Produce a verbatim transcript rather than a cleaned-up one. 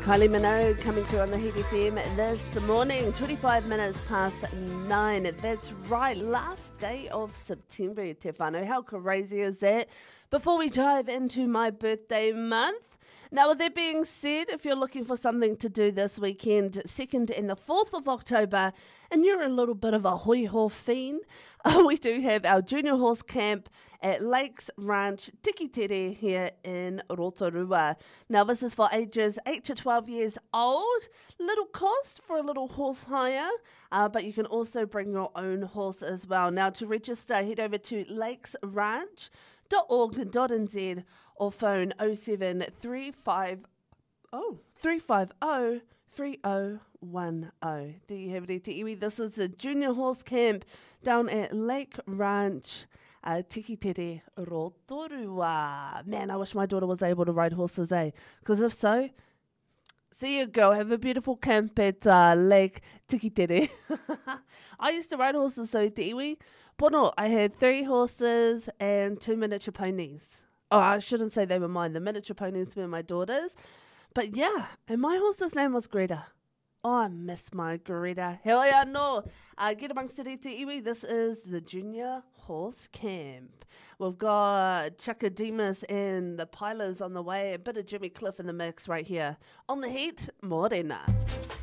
Kylie Minogue coming through on the Heat F M this morning, twenty-five minutes past nine. That's right, last day of September, te whānau. How crazy is that? Before we dive into my birthday month, now with that being said, if you're looking for something to do this weekend, second and the fourth of October, and you're a little bit of a hoi-ho fiend, uh, we do have our junior horse camp at Lakes Ranch Tikitere here in Rotorua. Now this is for ages eight to twelve years old. Little cost for a little horse hire, uh, but you can also bring your own horse as well. Now to register, head over to lakes ranch dot org dot n z or phone oh seven three five oh three five oh three oh one oh. There you have it, te iwi. This is the junior horse camp down at Lake Ranch, uh, Tikitere, Rotorua. Man, I wish my daughter was able to ride horses, eh? Because if so, see you go. Have a beautiful camp at uh, Lake Tikitere. I used to ride horses, so te iwi. Pono, I had three horses and two miniature ponies. Oh, I shouldn't say they were mine. The miniature ponies were my daughter's. But yeah, and my horse's name was Greta. Oh, I miss my Greta. Hell yeah, no. Uh, get amongst it, te iwi. This is the Junior Horse Camp. We've got Chakademus and the Pilers on the way. A bit of Jimmy Cliff in the mix right here on the Heat Morena.